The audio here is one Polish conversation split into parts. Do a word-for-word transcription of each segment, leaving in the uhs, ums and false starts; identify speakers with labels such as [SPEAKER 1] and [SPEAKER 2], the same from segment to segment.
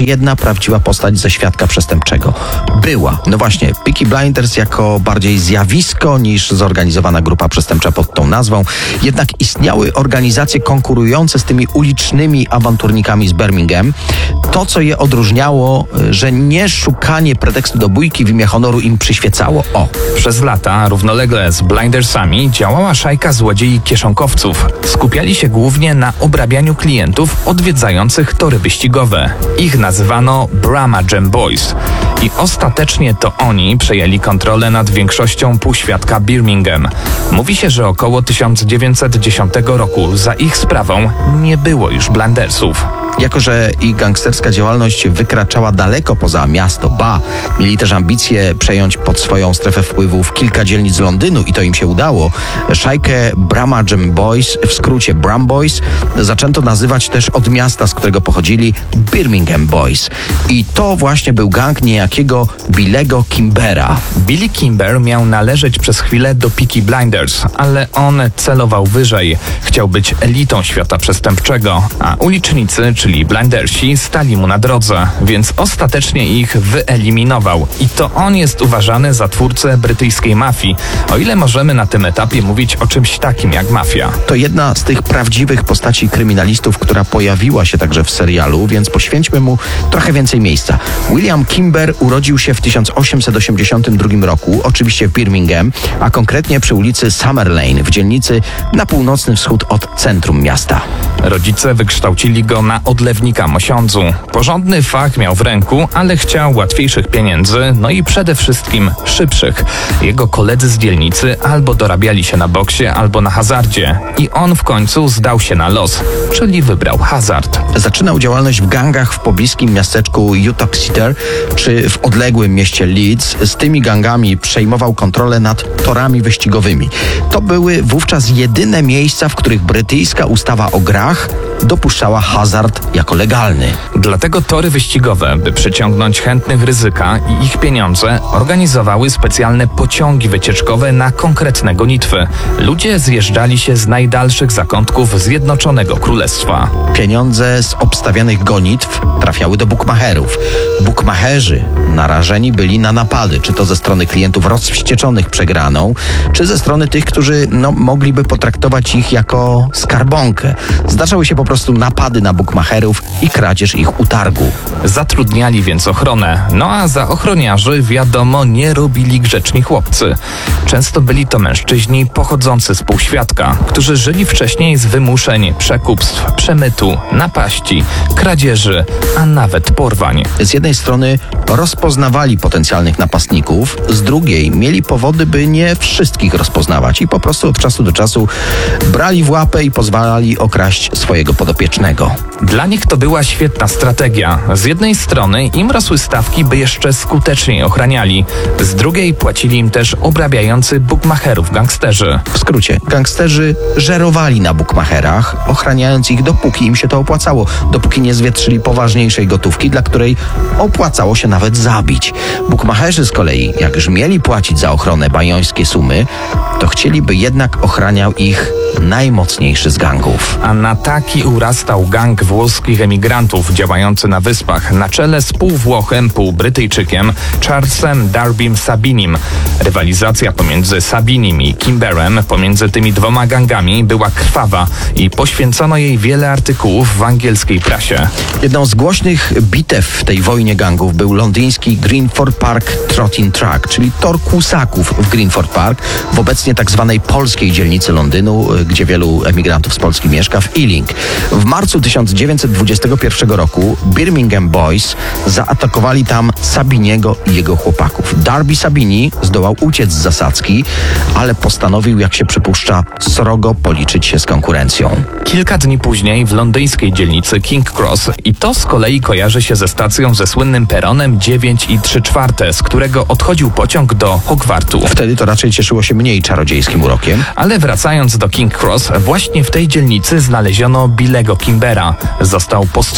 [SPEAKER 1] jedna prawdziwa postać ze świadka przestępczego. Była. No właśnie, Peaky Blinders jako bardziej zjawisko niż zorganizowana grupa przestępcza pod tą nazwą. Jednak istniały organizacje konkurujące z tymi ulicznymi awanturnikami z Birmingham. To, co je odróżniało, że nie szukanie pretekstu do bójki w imię honoru im przyświecało. O!
[SPEAKER 2] Przez lata, równolegle z Blindersami, działała szajka złodziei kieszonkowców. Skupiali się głównie na obrabianiu klientów odwiedzających tory wyścigowe. Ich nazywano Brahma Jam Boys. I ostatecznie to oni przejęli kontrolę nad większością półświadka Birmingham. Mówi się, że około tysiąc dziewięćset dziesiątego roku za ich sprawą nie było już Blindersów.
[SPEAKER 1] Jako że ich gangsterska działalność wykraczała daleko poza miasto, ba, mieli też ambicje przejąć pod swoją strefę wpływów kilka dzielnic Londynu i to im się udało, szajkę Brahma Jam Boys, w skrócie Bram Boys, zaczęto nazywać też od miasta, z którego pochodzili, Birmingham Boys. I to właśnie był gang niejakiego Billego Kimbera.
[SPEAKER 2] Billy Kimber miał należeć przez chwilę do Peaky Blinders, ale on celował wyżej. Chciał być elitą świata przestępczego, a ulicznicy, czyli Blindersi, stali mu na drodze, więc ostatecznie ich wyeliminował. I to on jest uważany za twórcę brytyjskiej mafii, o ile możemy na tym etapie mówić o czymś takim jak mafia.
[SPEAKER 1] To jedna z tych prawdziwych postaci kryminalistów, która pojawiła się także w serialu, więc poświęćmy mu trochę więcej miejsca. William Kimber urodził się w tysiąc osiemset osiemdziesiątym drugim roku, oczywiście w Birmingham, a konkretnie przy ulicy Summer Lane, w dzielnicy na północny wschód od centrum miasta.
[SPEAKER 2] Rodzice wykształcili go na odlewnika mosiądzu. Porządny fach miał w ręku, ale chciał łatwiejszych pieniędzy, no i przede wszystkim szybszych. Jego koledzy z dzielnicy albo dorabiali się na boksie, albo na hazardzie. I on w końcu zdał się na los, czyli wybrał hazard.
[SPEAKER 1] Zaczynał działalność w gangach w pobliskim miasteczku Uttoxeter, czy w odległym mieście Leeds. Z tymi gangami przejmował kontrolę nad torami wyścigowymi. To były wówczas jedyne miejsca, w których brytyjska ustawa o grach dopuszczała hazard jako legalny.
[SPEAKER 2] Dlatego tory wyścigowe, by przyciągnąć chętnych ryzyka i ich pieniądze, organizowały specjalne pociągi wycieczkowe na konkretne gonitwy. Ludzie zjeżdżali się z najdalszych zakątków Zjednoczonego Królestwa.
[SPEAKER 1] Pieniądze z obstawianych gonitw trafiały do bukmacherów. Bukmacherzy narażeni byli na napady, czy to ze strony klientów rozwścieczonych przegraną, czy ze strony tych, którzy no, mogliby potraktować ich jako skarbonkę. Zdarzały się po prostu napady na bukmacherów i kradzież ich utargu.
[SPEAKER 2] Zatrudniali więc ochronę, no a za ochroniarzy wiadomo nie robili grzeczni chłopcy. Często byli to mężczyźni pochodzący z półświadka, którzy żyli wcześniej z wymuszeń, przekupstw, przemytu, napaści, kradzieży, a nawet porwań.
[SPEAKER 1] Z jednej strony rozpoznawali potencjalnych napastników, z drugiej mieli powody, by nie wszystkich rozpoznawać i po prostu od czasu do czasu brali w łapę i pozwalali okraść swojego podopiecznego.
[SPEAKER 2] Dla nich to była świetna strategia. Z jednej strony im rosły stawki, by jeszcze skuteczniej ochraniali. Z drugiej płacili im obrabiający obrabiający bukmacherów gangsterzy.
[SPEAKER 1] W skrócie, gangsterzy żerowali na bukmacherach, ochraniając ich dopóki im się to opłacało, dopóki nie zwietrzyli poważniejszej gotówki, dla której opłacało się nawet zabić. Bukmacherzy z kolei, jak już mieli płacić za ochronę bajońskie sumy, to chcieliby jednak ochraniał ich najmocniejszy z gangów.
[SPEAKER 2] A na taki urastał gang włoskich emigrantów działający na wyspach na czele z półwłochem, półbrytyjczykiem Charlesem Darbym Sabinim. Rywalizacja pomiędzy Sabinim i Kimberem, pomiędzy tymi dwoma gangami była krwawa i poświęcono jej wiele artykułów w angielskiej prasie.
[SPEAKER 1] Jedną z głośnych bitew w tej wojnie gangów był londyński Greenford Park Trotting Track, czyli tor kłusaków w Greenford Park, w obecnie tak zwanej polskiej dzielnicy Londynu, gdzie wielu emigrantów z Polski mieszka, w Ealing. W marcu tysiąc dziewięćset dwudziestego pierwszego roku Birmingham Boys zaatakowali tam Sabiniego i jego chłopaków. Darby Sabini zdołał uciec z zasadzki, ale postanowił, jak się przypuszcza, srogo policzyć się z konkurencją.
[SPEAKER 2] Kilka dni później w londyńskiej dzielnicy King Cross, i to z kolei kojarzy się ze stacją ze słynnym peronem dziewięć i trzy czwarte, z którego odchodził pociąg do Hogwartu.
[SPEAKER 1] Wtedy to raczej cieszyło się mniej czarodziejskim urokiem.
[SPEAKER 2] Ale wracając do King Cross, właśnie w tej dzielnicy znaleziono Billego Kimbera. Został postrzelony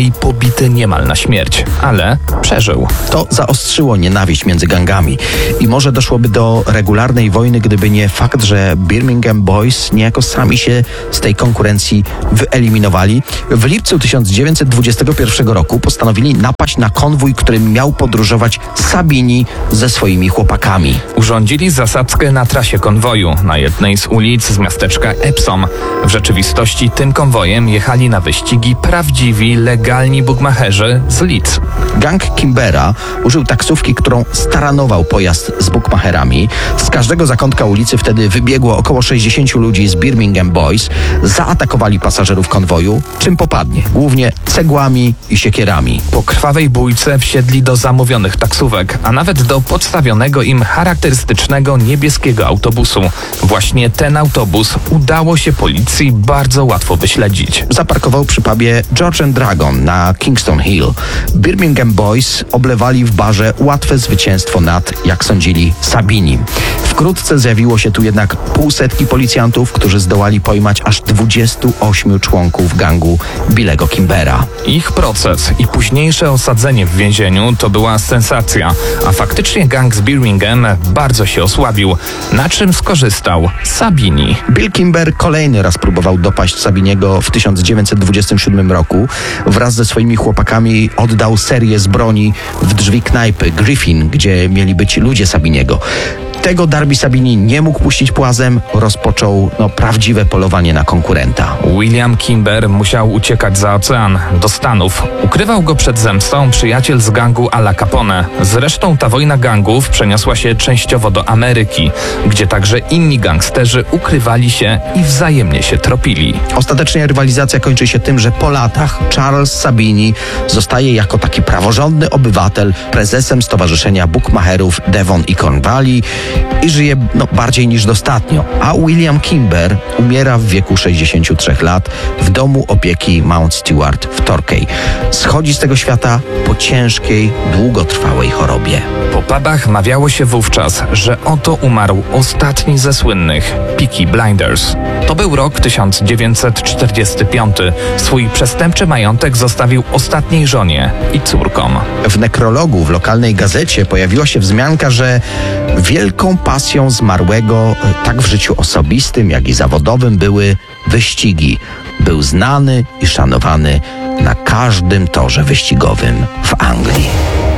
[SPEAKER 2] i pobity niemal na śmierć, ale przeżył.
[SPEAKER 1] To zaostrzyło nienawiść między gangami i może doszłoby do regularnej wojny, gdyby nie fakt, że Birmingham Boys niejako sami się z tej konkurencji wyeliminowali. W lipcu tysiąc dziewięćset dwudziestego pierwszego roku postanowili napaść na konwój, którym miał podróżować Sabini ze swoimi chłopakami.
[SPEAKER 2] Urządzili zasadzkę na trasie konwoju, na jednej z ulic z miasteczka Epsom. W rzeczywistości tym konwojem jechali na wyścigi prawdziwi, legalni bukmacherzy z Leeds.
[SPEAKER 1] Gang Kimbera użył taksówki, którą staranował pojazd z bukmacherami. Z każdego zakątka ulicy wtedy wybiegło około sześćdziesięciu ludzi z Birmingham Boys. Zaatakowali pasażerów konwoju, czym popadnie, głównie cegłami i siekierami.
[SPEAKER 2] Po krwawej bójce wsiedli do zamówionych taksówek, a nawet do podstawionego im charakterystycznego niebieskiego autobusu. Właśnie ten autobus udało się policji bardzo łatwo wyśledzić.
[SPEAKER 1] Zaparkował przy pubie George and Dragon na Kingston Hill. Birmingham Boys oblewali w barze łatwe zwycięstwo nad, jak sądzili, Sabini. Wkrótce zjawiło się tu jednak półsetki policjantów, którzy zdołali pojmać aż dwudziestu ośmiu członków gangu Billego Kimbera.
[SPEAKER 2] Ich proces i późniejsze osadzenie w więzieniu to była sensacja, a faktycznie gang z Birmingham bardzo się osłabił, na czym skorzystał Sabini.
[SPEAKER 1] Bill Kimber kolejny raz próbował dopaść Sabiniego w tysiąc dziewięćset dwudziestym siódmym roku. Wraz ze swoimi chłopakami oddał serię z broni w drzwi knajpy Griffin, gdzie mieli być ludzie Sabiniego. Tego Darby Sabini nie mógł puścić płazem, rozpoczął no, prawdziwe polowanie na konkurenta.
[SPEAKER 2] William Kimber musiał uciekać za ocean, do Stanów. Ukrywał go przed zemstą przyjaciel z gangu Al Capone. Zresztą ta wojna gangów przeniosła się częściowo do Ameryki, gdzie także inni gangsterzy ukrywali się i wzajemnie się tropili.
[SPEAKER 1] Ostatecznie rywalizacja kończy się tym, że po latach Charles Sabini zostaje jako taki praworządny obywatel prezesem Stowarzyszenia Bukmacherów Devon i Corn Valley i żyje no, bardziej niż dostatnio. A William Kimber umiera w wieku sześćdziesięciu trzech lat w domu opieki Mount Stewart w Torquay. Schodzi z tego świata po ciężkiej, długotrwałej chorobie.
[SPEAKER 2] Po pubach mawiało się wówczas, że oto umarł ostatni ze słynnych Peaky Blinders. To był rok tysiąc dziewięćset czterdziesty piąty. Swój przestępczy majątek zostawił ostatniej żonie i córkom.
[SPEAKER 1] W nekrologu w lokalnej gazecie pojawiła się wzmianka, że wielką pasją zmarłego tak w życiu osobistym, jak i zawodowym były wyścigi. Był znany i szanowany na każdym torze wyścigowym w Anglii.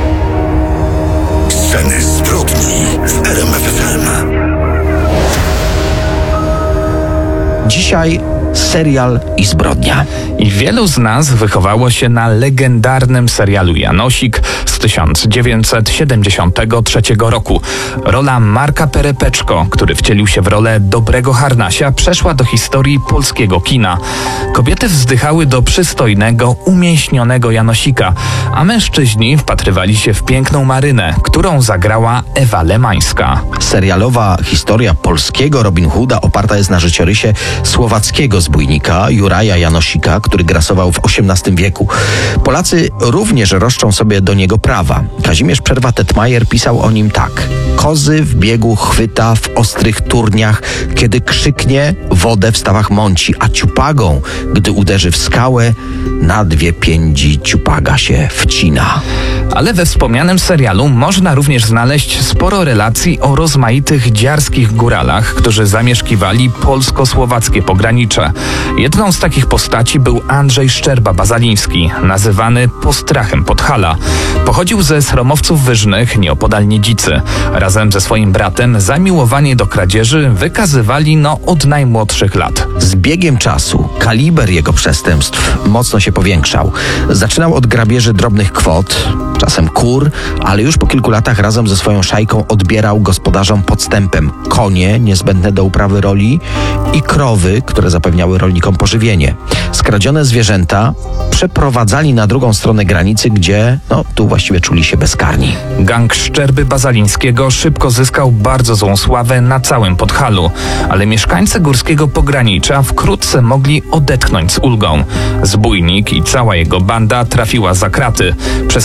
[SPEAKER 3] Sceny zbrodni w R M F F M.
[SPEAKER 1] Dzisiaj serial i zbrodnia.
[SPEAKER 2] I wielu z nas wychowało się na legendarnym serialu Janosik z tysiąc dziewięćset siedemdziesiątego trzeciego roku. Rola Marka Perepeczko, który wcielił się w rolę dobrego harnasia, przeszła do historii polskiego kina. Kobiety wzdychały do przystojnego, umięśnionego Janosika, a mężczyźni wpatrywali się w piękną Marynę, którą zagrała Ewa Lemańska.
[SPEAKER 1] Serialowa historia polskiego Robin Hooda oparta jest na życiorysie słowackiego zbójnika Juraja Janosika, który grasował w osiemnastym wieku. Polacy również roszczą sobie do niego prawa. Kazimierz Przerwa-Tetmajer pisał o nim tak. Kozy w biegu chwyta w ostrych turniach, kiedy krzyknie, wodę w stawach mąci, a ciupagą, gdy uderzy w skałę, na dwie piędzi ciupaga się wcina.
[SPEAKER 2] Ale we wspomnianym serialu można również znaleźć sporo relacji o rozmaitych dziarskich góralach, którzy zamieszkiwali polsko-słowackie pogranicze. Jedną z takich postaci był Andrzej Szczerba-Bazaliński, nazywany Postrachem Podhala. Pochodził ze Sromowców Wyżnych, nieopodal Niedzicy. Razem ze swoim bratem zamiłowanie do kradzieży wykazywali no od najmłodszych lat.
[SPEAKER 1] Z biegiem czasu kaliber jego przestępstw mocno się powiększał. Zaczynał od grabieży drobnych kwot, czasem kur, ale już po kilku latach razem ze swoją szajką odbierał gospodarzom podstępem konie niezbędne do uprawy roli i krowy, które zapewniały rolnikom pożywienie. Skradzione zwierzęta przeprowadzali na drugą stronę granicy, gdzie no tu właściwie czuli się bezkarni.
[SPEAKER 2] Gang Szczerby Bazalińskiego szybko zyskał bardzo złą sławę na całym Podhalu, ale mieszkańcy górskiego pogranicza wkrótce mogli odetchnąć z ulgą. Zbójnik i cała jego banda trafiła za kraty. Przez osiem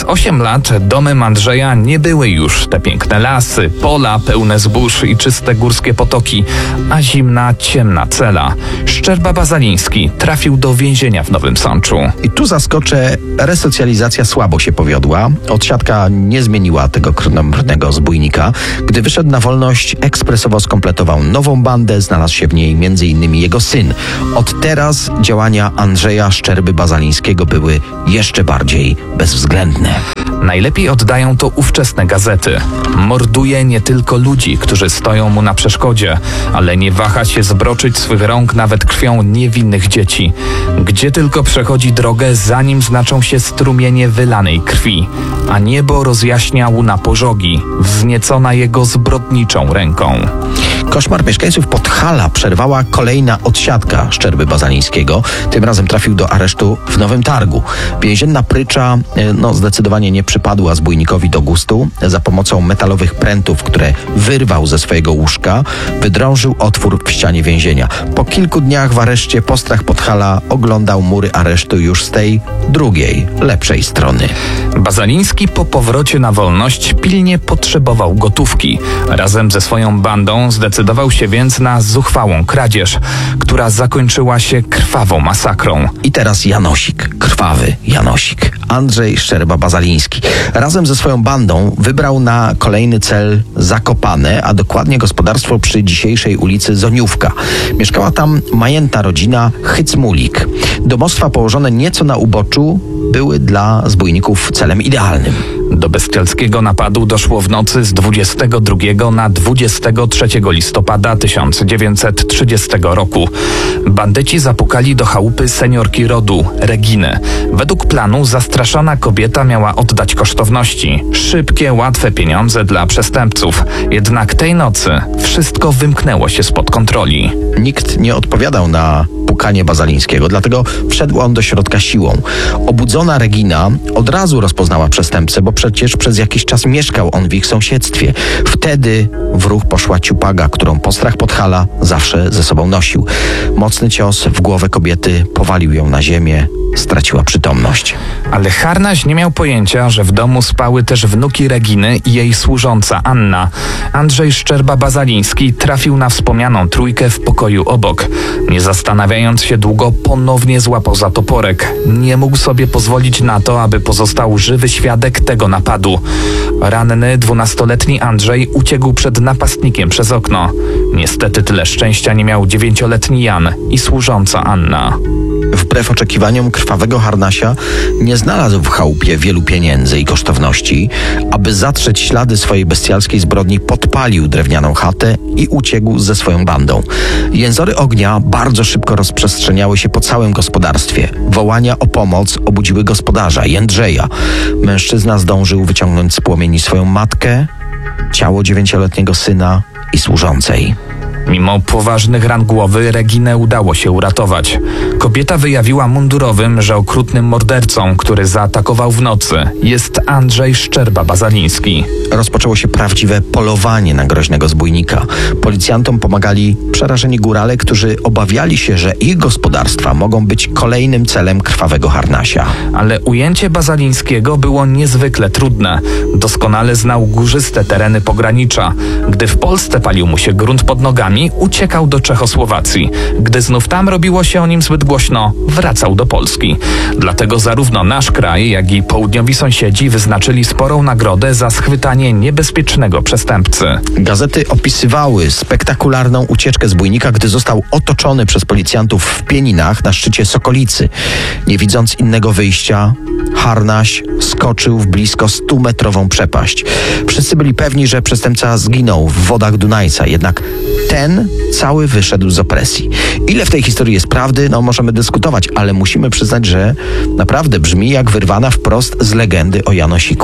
[SPEAKER 2] lat domem Andrzeja nie były już te piękne lasy, pola pełne zbóż i czyste górskie potoki, a zimna, ciemna cela. Szczerba Bazaliński trafił do więzienia w Nowym Sączu.
[SPEAKER 1] I tu zaskoczę, resocjalizacja słabo się powiodła. Odsiadka nie zmieniła tego krnąbrnego zbójnika. Gdy wyszedł na wolność, ekspresowo skompletował nową bandę, znalazł się w niej między innymi jego syn. Od teraz działania Andrzeja Szczerby Bazalińskiego były jeszcze bardziej bezwzględne.
[SPEAKER 2] Najlepiej oddają to ówczesne gazety. Morduje nie tylko ludzi, którzy stoją mu na przeszkodzie, ale nie waha się zbroczyć swych rąk nawet krwią niewinnych dzieci. Gdzie tylko przechodzi drogę, za nim znaczą się strumienie wylanej krwi, a niebo rozjaśnia łuna pożogi, wzniecona jego zbrodniczą ręką.
[SPEAKER 1] Koszmar mieszkańców Podhala przerwała kolejna odsiadka Szczerby Bazalińskiego. Tym razem trafił do aresztu w Nowym Targu. Więzienna prycza no, zdecydowanie nie przypadła zbójnikowi do gustu. Za pomocą metalowych prętów, które wyrwał ze swojego łóżka, wydrążył otwór w ścianie więzienia. Po kilku dniach w areszcie Postrach Podhala oglądał mury aresztu już z tej drugiej, lepszej strony.
[SPEAKER 2] Bazaliński po powrocie na wolność pilnie potrzebował gotówki. Razem ze swoją bandą zdecydował się więc na zuchwałą kradzież, która zakończyła się krwawą masakrą.
[SPEAKER 1] I teraz Janosik, krwawy Janosik, Andrzej Szczerba Bazaliński. Razem ze swoją bandą wybrał na kolejny cel Zakopane, a dokładnie gospodarstwo przy dzisiejszej ulicy Zoniówka. Mieszkała tam majętna rodzina Hycmulik. Domostwa położone nieco na uboczu były dla zbójników celem idealnym.
[SPEAKER 2] Do bestialskiego napadu doszło w nocy z dwudziestego drugiego na dwudziestego trzeciego listopada tysiąc dziewięćset trzydziestego roku. Bandyci zapukali do chałupy seniorki rodu, Reginy. Według planu zastraszona kobieta miała oddać kosztowności. Szybkie, łatwe pieniądze dla przestępców. Jednak tej nocy wszystko wymknęło się spod kontroli.
[SPEAKER 1] Nikt nie odpowiadał na pukanie Bazalińskiego, dlatego wszedł on do środka siłą. Obudzona Regina od razu rozpoznała przestępcę, bo przecież przez jakiś czas mieszkał on w ich sąsiedztwie. Wtedy w ruch poszła ciupaga, którą Postrach Podhala zawsze ze sobą nosił. Mocny cios w głowę kobiety powalił ją na ziemię. Straciła przytomność.
[SPEAKER 2] Ale Harnaś nie miał pojęcia, że w domu spały też wnuki Reginy i jej służąca Anna. Andrzej Szczerba Bazaliński trafił na wspomnianą trójkę w pokoju obok. Nie zastanawiając się długo, ponownie złapał za toporek. Nie mógł sobie pozwolić na to, aby pozostał żywy świadek tego napadu. Ranny, dwunastoletni Andrzej uciekł przed napastnikiem przez okno. Niestety tyle szczęścia nie miał dziewięcioletni Jan i służąca Anna.
[SPEAKER 1] Wbrew oczekiwaniom krwawego Harnasia nie znalazł w chałupie wielu pieniędzy i kosztowności. Aby zatrzeć ślady swojej bestialskiej zbrodni, podpalił drewnianą chatę i uciekł ze swoją bandą. Jęzory ognia bardzo szybko rozprzestrzeniały się po całym gospodarstwie. Wołania o pomoc obudziły gospodarza, Jędrzeja. Mężczyzna zdążył wyciągnąć z płomieni swoją matkę, ciało dziewięcioletniego syna i służącej.
[SPEAKER 2] Mimo poważnych ran głowy Reginę udało się uratować. Kobieta wyjawiła mundurowym, że okrutnym mordercą, który zaatakował w nocy, jest Andrzej Szczerba Bazaliński.
[SPEAKER 1] Rozpoczęło się prawdziwe polowanie na groźnego zbójnika. Policjantom pomagali przerażeni górale, którzy obawiali się, że ich gospodarstwa mogą być kolejnym celem krwawego Harnasia.
[SPEAKER 2] Ale ujęcie Bazalińskiego było niezwykle trudne. Doskonale znał górzyste tereny pogranicza. Gdy w Polsce palił mu się grunt pod nogami, uciekał do Czechosłowacji. Gdy znów tam robiło się o nim zbyt głośno, wracał do Polski. Dlatego zarówno nasz kraj, jak i południowi sąsiedzi wyznaczyli sporą nagrodę za schwytanie niebezpiecznego przestępcy.
[SPEAKER 1] Gazety opisywały spektakularną ucieczkę zbójnika, gdy został otoczony przez policjantów w Pieninach na szczycie Sokolicy. Nie widząc innego wyjścia, Harnaś skoczył w blisko stumetrową przepaść. Wszyscy byli pewni, że przestępca zginął w wodach Dunajca, jednak ten cały wyszedł z opresji. Ile w tej historii jest prawdy, no możemy dyskutować, ale musimy przyznać, że naprawdę brzmi jak wyrwana wprost z legendy o Janosiku.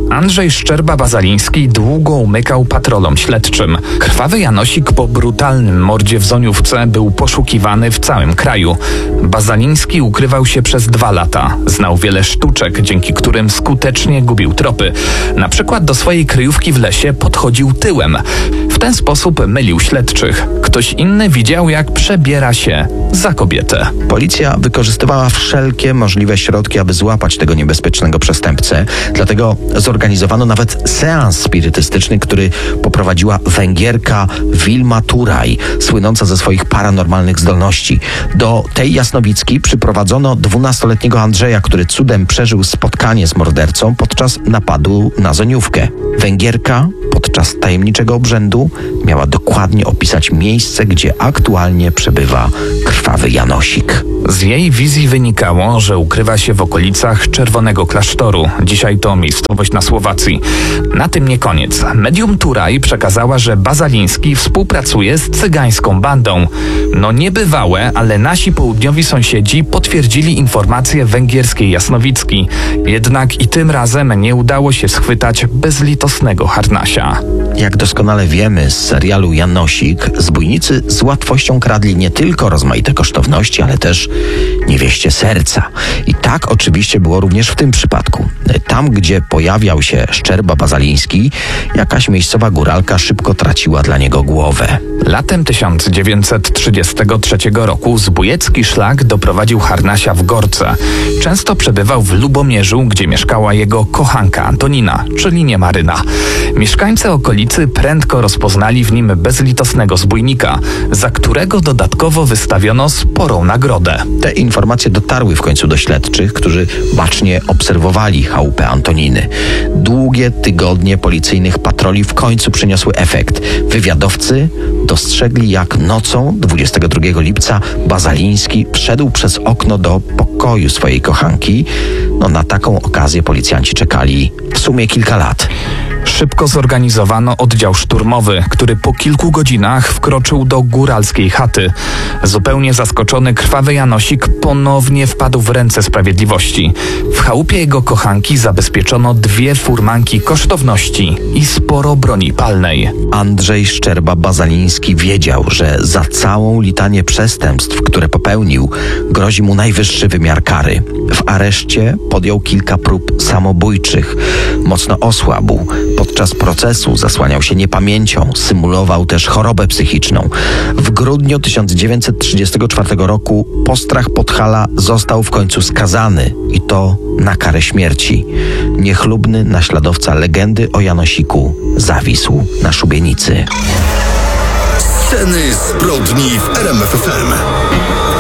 [SPEAKER 2] Andrzej Szczerba-Bazaliński długo umykał patrolom śledczym. Krwawy Janosik po brutalnym mordzie w Zoniówce był poszukiwany w całym kraju. Bazaliński ukrywał się przez dwa lata. Znał wiele sztuczek, dzięki którym skutecznie gubił tropy. Na przykład do swojej kryjówki w lesie podchodził tyłem. W ten sposób mylił śledczych. Ktoś inny widział, jak przebiera się za kobietę.
[SPEAKER 1] Policja wykorzystywała wszelkie możliwe środki, aby złapać tego niebezpiecznego przestępcę. Dlatego zorganizowano nawet seans spirytystyczny, który poprowadziła Węgierka Vilma Turaj, słynąca ze swoich paranormalnych zdolności. Do tej jasnowicki przyprowadzono dwunastoletniego Andrzeja, który cudem przeżył spotkanie z mordercą podczas napadu na Zoniówkę. Węgierka podczas tajemniczego obrzędu miała dokładnie opisać miejsce, gdzie aktualnie przebywa krwawy Janosik.
[SPEAKER 2] Z jej wizji wynikało, że ukrywa się w okolicach Czerwonego Klasztoru. Dzisiaj to miejscowość na Słowacji. Na tym nie koniec. Medium Turaj przekazała, że Bazaliński współpracuje z cygańską bandą. No niebywałe, ale nasi południowi sąsiedzi potwierdzili informacje węgierskiej Jasnowicki. Jednak i tym razem nie udało się schwytać bezlitosnego harnasia.
[SPEAKER 1] Jak doskonale wiemy z serialu Janosik, zbójnicy z łatwością kradli nie tylko rozmaite kosztowności, ale też niewieście serca. I tak oczywiście było również w tym przypadku. Tam, gdzie pojawiał się Szczerba-Bazaliński, jakaś miejscowa góralka szybko traciła dla niego głowę.
[SPEAKER 2] Latem tysiąc dziewięćset trzydziestego trzeciego roku zbójecki szlak doprowadził harnasia w Gorce. Często przebywał w Lubomierzu, gdzie mieszkała jego kochanka Antonina, czyli nie Maryna. Mieszkańcy okolicy prędko rozpoznali w nim bezlitosnego zbójnika, za którego dodatkowo wystawiono sporą nagrodę.
[SPEAKER 1] Te informacje dotarły w końcu do śledczych, którzy bacznie obserwowali chałupę Antoniny. Długie tygodnie policyjnych patroli w końcu przyniosły efekt. Wywiadowcy dostrzegli, jak nocą dwudziestego drugiego lipca Bazaliński wszedł przez okno do pokoju swojej kochanki. No, na taką okazję policjanci czekali w sumie kilka lat.
[SPEAKER 2] Szybko zorganizowano oddział szturmowy, który po kilku godzinach wkroczył do góralskiej chaty. Zupełnie zaskoczony krwawy Janosik ponownie wpadł w ręce sprawiedliwości. W chałupie jego kochanki zabezpieczono dwie furmanki kosztowności i sporo broni palnej.
[SPEAKER 1] Andrzej Szczerba-Bazaliński wiedział, że za całą litanię przestępstw, które popełnił, grozi mu najwyższy wymiar kary. W areszcie podjął kilka prób samobójczych. Mocno osłabł. Podczas procesu zasłaniał się niepamięcią, symulował też chorobę psychiczną. W grudniu tysiąc dziewięćset trzydziestego czwartego roku Postrach Podhala został w końcu skazany i to na karę śmierci. Niechlubny naśladowca legendy o Janosiku zawisł na szubienicy.
[SPEAKER 3] Sceny zbrodni w R M F F M.